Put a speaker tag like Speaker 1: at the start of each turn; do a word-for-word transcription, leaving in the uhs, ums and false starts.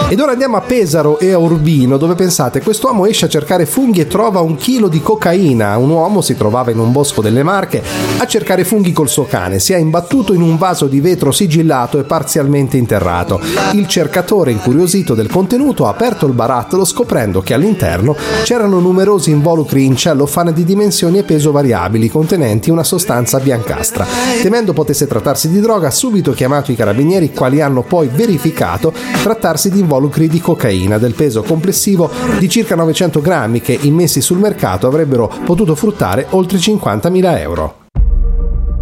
Speaker 1: Ed ora andiamo a Pesaro e a Urbino, dove pensate, quest'uomo esce a cercare funghi e trova un chilo di cocaina. Un uomo si trovava in un bosco delle Marche a cercare funghi col suo cane, si è imbattuto in un vaso di vetro sigillato e parzialmente interrato. Il cercatore, incuriosito del contenuto, ha aperto il barattolo scoprendo che all'interno c'erano numerosi involucri in cellophane di dimensioni e peso variabili contenenti una sostanza biancastra. Temendo potesse trattarsi di droga, ha subito chiamato i carabinieri, quali hanno poi verificato trattarsi di involucri di cocaina del peso complessivo di circa novecento grammi che, immessi sul mercato, avrebbero potuto fruttare oltre cinquantamila euro.